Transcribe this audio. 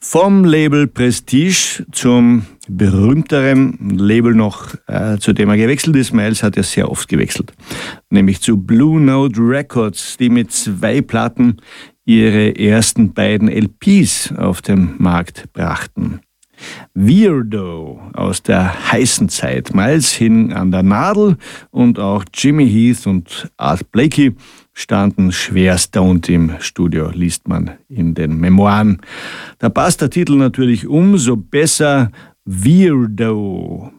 Vom Label Prestige zum berühmteren Label noch, zu dem er gewechselt ist. Miles hat ja sehr oft gewechselt. Nämlich zu Blue Note Records, die mit 2 Platten ihre ersten beiden LPs auf den Markt brachten. Weirdo aus der heißen Zeit. Miles hing an der Nadel und auch Jimmy Heath und Art Blakey standen schwer stoned im Studio, liest man in den Memoiren. Da passt der Titel natürlich umso besser. Weirdo.